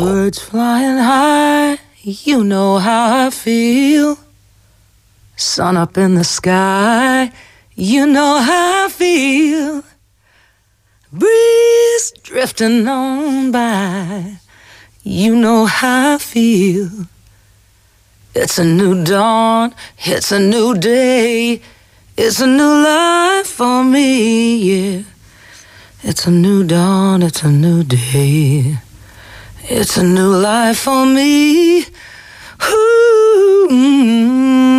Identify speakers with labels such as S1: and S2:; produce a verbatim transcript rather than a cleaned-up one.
S1: Birds flying high, you know how I feel. Sun up in the sky, you know how I feel. Breeze drifting on by, you know how I feel. It's a new dawn, it's a new day, it's a new life for me, yeah. It's a new dawn, it's a new day, it's a new life for me. Ooh, mm-hmm.